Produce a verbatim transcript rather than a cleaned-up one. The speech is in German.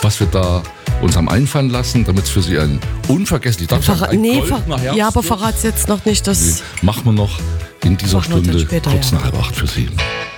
was wir da uns haben einfallen lassen, damit es für Sie ein unvergesslich, darf ich sagen, ein nee, goldener Herbst ja, aber wird? verrat's jetzt noch nicht. Das Nee, machen wir noch in dieser Machen wir dann Stunde später, kurz ja. nach halb acht für Sie.